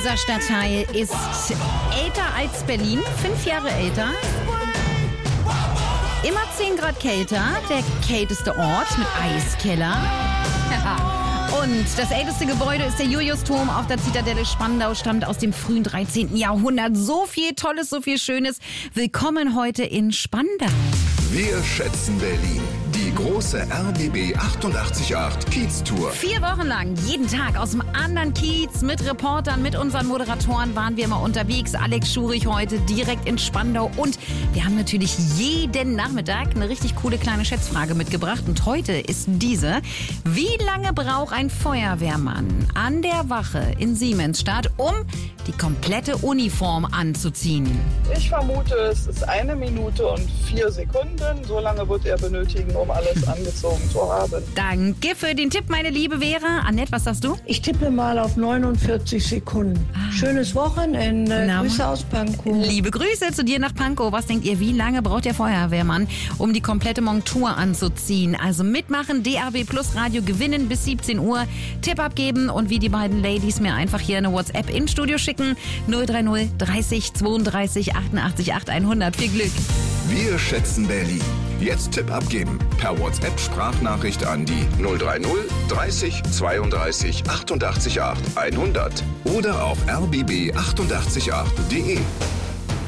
Dieser Stadtteil ist älter als Berlin, 5 Jahre älter. Immer 10 Grad kälter, der kälteste Ort mit Eiskeller. Und das älteste Gebäude ist der Juliusturm auf der Zitadelle Spandau, stammt aus dem frühen 13. Jahrhundert. So viel Tolles, so viel Schönes. Willkommen heute in Spandau. Wir schätzen Berlin. Die große RBB 88.8 Kiez-Tour. 4 Wochen lang, jeden Tag aus dem anderen Kiez mit Reportern, mit unseren Moderatoren waren wir immer unterwegs. Alex Schurich heute direkt in Spandau. Und wir haben natürlich jeden Nachmittag eine richtig coole kleine Schätzfrage mitgebracht. Und heute ist diese: Wie lange braucht ein Feuerwehrmann an der Wache in Siemensstadt, um die komplette Uniform anzuziehen? Ich vermute, es ist 1 Minute und 4 Sekunden. So lange wird er benötigen, um alles angezogen zu haben. Danke für den Tipp, meine liebe Vera. Annette, was sagst du? Ich tippe mal auf 49 Sekunden. Schönes Wochenende. Grüße aus Pankow. Liebe Grüße zu dir nach Pankow. Was denkt ihr, wie lange braucht der Feuerwehrmann, um die komplette Montur anzuziehen? Also mitmachen, DAB Plus Radio gewinnen bis 17 Uhr. Tipp abgeben und wie die beiden Ladies mir einfach hier eine WhatsApp ins Studio schicken. 030 30 32 88 8 100. Viel Glück. Wir schätzen Berlin. Jetzt Tipp abgeben. Per WhatsApp-Sprachnachricht an die 030 30 32 88 8 100. Oder auf rbb888.de.